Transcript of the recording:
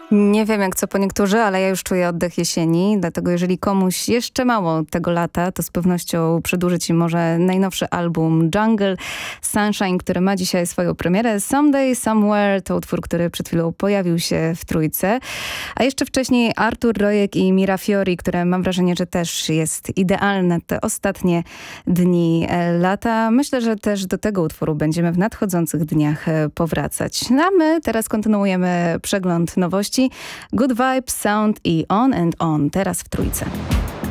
Nie wiem jak co po niektórzy, ale ja już czuję oddech jesieni, dlatego jeżeli komuś jeszcze mało tego lata, to z pewnością przedłuży ci może najnowszy album Jungle Sunshine, który ma dzisiaj swoją premierę. Someday, Somewhere to utwór, który przed chwilą pojawił się w Trójce. A jeszcze wcześniej Artur Rojek i Mira Fiori, które mam wrażenie, że też jest idealne te ostatnie dni lata. Myślę, że też do tego utworu będziemy w nadchodzących dniach powracać. No a my teraz kontynuujemy przegląd nowości. Good Vibes, Sound i On and On. Teraz w Trójce.